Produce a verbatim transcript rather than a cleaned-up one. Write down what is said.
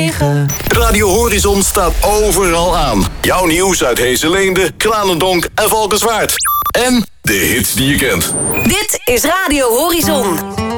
negen. Radio Horizon staat overal aan. Jouw nieuws uit Heesselende, Kranendonk en Valkenswaard. En de hits die je kent. Dit is Radio Horizon.